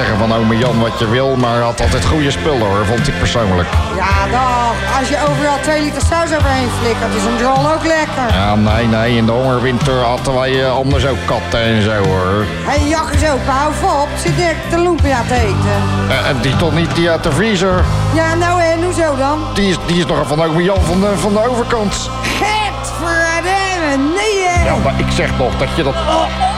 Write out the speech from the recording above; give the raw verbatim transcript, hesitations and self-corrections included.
zeggen van ome Jan wat je wil, maar hij had altijd goede spullen hoor, vond ik persoonlijk. Ja, dag. Als je overal twee liter saus overheen flikkert, is een drol ook lekker. Ja, nee, nee, in de hongerwinter hadden wij uh, anders ook katten en zo hoor. Hé, hey, jakkers ook, hou op. Zit direct de lumpia te eten. Uh, en die toch niet die uit de vriezer? Ja, nou en hoezo dan? Die is, die is nog van ome Jan van de, van de overkant. Gadverdamme, nee hè. Ja, maar ik zeg nog dat je dat...